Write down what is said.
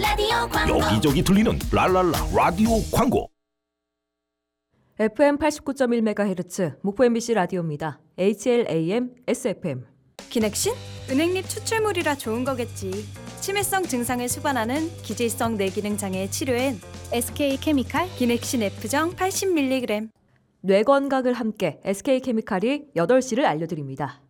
라디오 광고. 여기저기 들리는 랄랄라 라디오 광고. FM 89.1MHz 목포 MBC 라디오입니다. HLAM SFM. 기넥신? 은행잎 추출물이라 좋은 거겠지. 치매성 증상을 수반하는 기질성 뇌기능 장애의 치료엔 SK케미칼 기넥신 F정 80mg. 뇌 건강을 함께 SK케미칼이 8시를 알려드립니다.